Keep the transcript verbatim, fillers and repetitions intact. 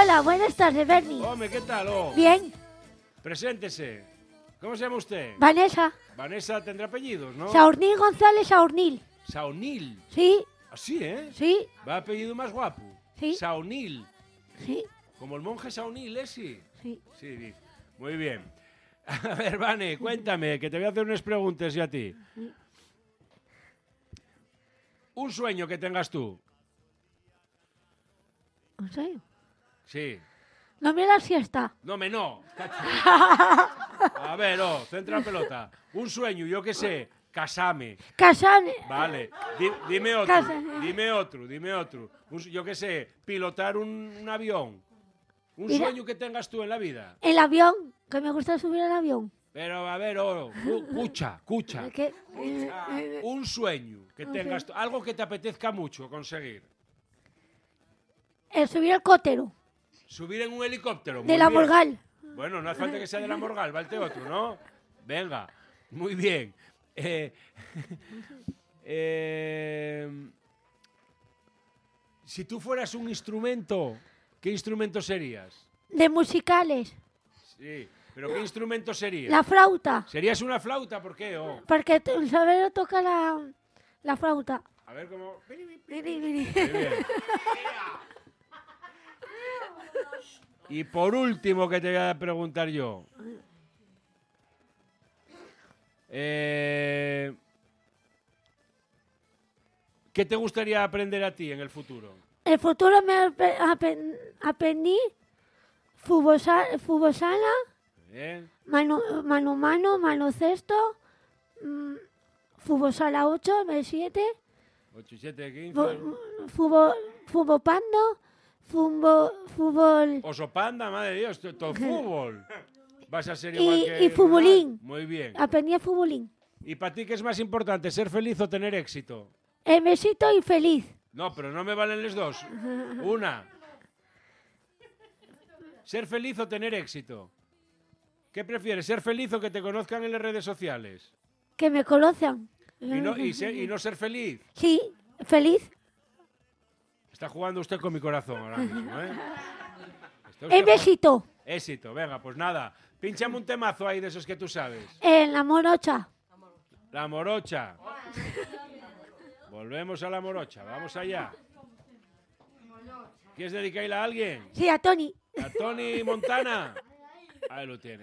Hola, buenas tardes, Bernie. Hombre, ¿qué tal? Oh. Bien. Preséntese. ¿Cómo se llama usted? Vanessa. Vanessa tendrá apellidos, ¿no? Saurnil González Saurnil. Saunil. Sí. Así, ¿eh? Sí. Va apellido más guapo. Sí. Saunil. Sí. Como el monje Saunil, ¿eh? Sí. Sí. Sí, sí. Muy bien. A ver, Vane, cuéntame, que te voy a hacer unas preguntas yo a ti. Un sueño que tengas tú. ¿En serio? Sí. No me la siesta. No, me no. A ver, oh, centra la pelota. Un sueño, yo qué sé, casame. Casane. Vale. Di- dime otro. Casame. Dime otro, dime otro. Un su- yo qué sé, pilotar un, un avión. Un Mira. sueño que tengas tú en la vida. El avión. Que me gusta subir al avión. Pero, a ver, oh, cu- cucha, cucha. Que- eh, eh, Un sueño que Un tengas sueño. tú. Algo que te apetezca mucho conseguir. el subir al cótero. Subir en un helicóptero. De muy la bien. Morgal. Bueno, no hace falta que sea de la Morgal, valte otro, ¿no? Venga, muy bien. Eh, eh, si tú fueras un instrumento, ¿qué instrumento serías? De musicales. Sí, pero ¿qué instrumento serías? La flauta. ¿Serías una flauta? ¿Por qué? Oh, Porque t- el saber toca la, la flauta. a ver cómo... Muy Vini, vini. bien. Y por último, que te voy a preguntar yo. Eh, ¿Qué te gustaría aprender a ti en el futuro? El futuro me ape- apen- aprendí fútbol, sa- fútbol sala, ¿Eh? mano, mano mano, mano cesto, mm, fútbol sala ocho, M siete, ocho, siete, quince... fu- fútbol, fútbol pando, fútbol, fútbol Oso panda, madre de Dios, to- todo fútbol. Vas a ser igual y, que... y futbolín. Muy bien. Aprendí a futbolín. ¿Y para ti qué es más importante, ser feliz o tener éxito? El besito y feliz. No, pero no me valen los dos. Una. ¿Ser feliz o tener éxito? ¿Qué prefieres, ser feliz o que te conozcan en las redes sociales? Que me conozcan. ¿Y no, y ser- y no ser feliz? Sí, feliz. Está jugando usted con mi corazón ahora mismo, ¿eh? Está usted El jugando- besito. Éxito, venga, pues nada. Pínchame un temazo ahí de esos que tú sabes. En la morocha. La morocha. Volvemos a la morocha, vamos allá. ¿Quieres dedicarla a alguien? Sí, a Tony. A Tony Montana. Ahí lo tiene.